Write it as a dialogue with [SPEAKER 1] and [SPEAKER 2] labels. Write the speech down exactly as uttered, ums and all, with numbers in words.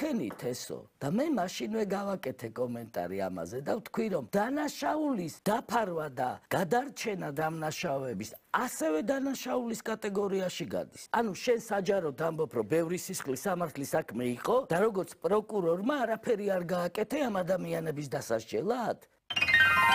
[SPEAKER 1] გავხენით ესო და მე მაშინვე გავაკეთე კომენტარი ამაზე და ვთქვი რომ დანაშაულის დაფარვა და გადარჩენა დამნაშავეების ასევე დანაშაულის კატეგორიაში გადის. ანუ შენ საჯაროდ ამბობ რომ ბევრი სისხლის სამართლის საქმე იყო და როგორც პროკურორმა არაფერი არ გააკეთე ამ ადამიანების დასასჯელად.